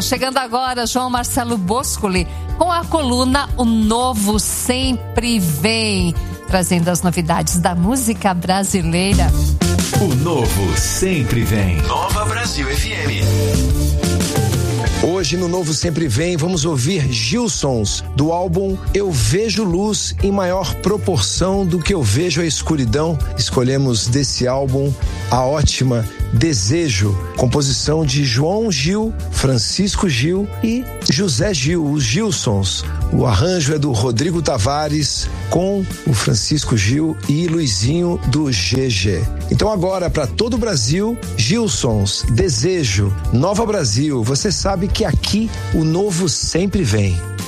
Chegando agora, João Marcelo Boscoli, com a coluna O Novo Sempre Vem, trazendo as novidades da música brasileira. O Novo Sempre Vem. Nova Brasil FM. Hoje no Novo Sempre Vem vamos ouvir Gilsons, do álbum Eu Vejo Luz em Maior Proporção do que Eu Vejo a Escuridão. Escolhemos desse álbum a ótima Desejo, composição de João Gil, Francisco Gil e José Gil, os Gilsons. O arranjo é do Rodrigo Tavares com o Francisco Gil e Luizinho do GG. Então agora para todo o Brasil, Gilsons, Desejo, Nova Brasil. Você sabe que aqui o novo sempre vem.